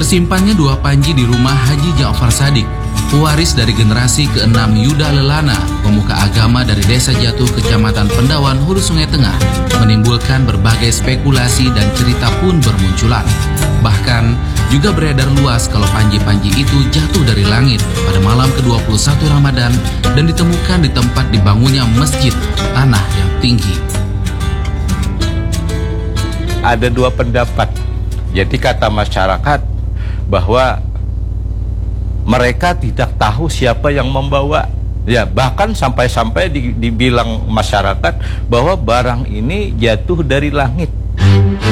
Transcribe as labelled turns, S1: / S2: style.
S1: Tersimpannya dua panji di rumah Haji Ja'far Shadiq, pewaris dari generasi ke-6 Yuda Lelana, pemuka agama dari Desa Jatuh, Kecamatan Pendawan, Hulu Sungai Tengah, menimbulkan berbagai spekulasi dan cerita pun bermunculan. Bahkan juga beredar luas kalau panji-panji itu jatuh dari langit pada malam ke-21 Ramadan dan ditemukan di tempat dibangunnya masjid tanah yang tinggi.
S2: Ada dua pendapat. Jadi kata masyarakat bahwa mereka tidak tahu siapa yang membawa. Ya, bahkan sampai-sampai dibilang masyarakat bahwa barang ini jatuh dari langit.